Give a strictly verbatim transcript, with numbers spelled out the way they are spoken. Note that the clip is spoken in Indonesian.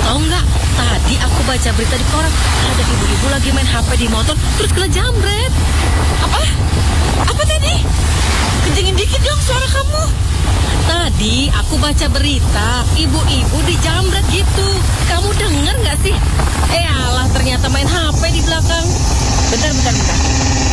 Tahu nggak? Tadi aku baca berita di koran, ada ibu-ibu lagi main H P di motor, terus kena jambret. Apa? Apa tadi? Kencengin dikit dong suara kamu. Tadi aku baca berita, ibu-ibu dijambret gitu. Kamu dengar nggak sih? Eh alah, ternyata main H P di belakang. Bentar, bentar, bentar.